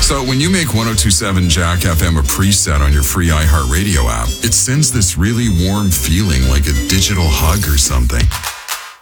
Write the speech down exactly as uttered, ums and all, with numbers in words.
So when you make one oh two point seven Jack F M a preset on your free iHeartRadio app, it sends this really warm feeling like a digital hug or something.